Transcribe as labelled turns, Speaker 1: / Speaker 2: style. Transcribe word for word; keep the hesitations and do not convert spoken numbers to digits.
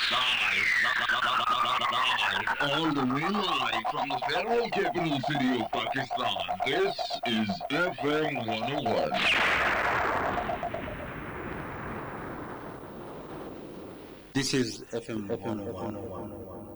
Speaker 1: Live, all the way live from the federal capital city of Pakistan. This is F M one oh one.
Speaker 2: This is F M one oh one.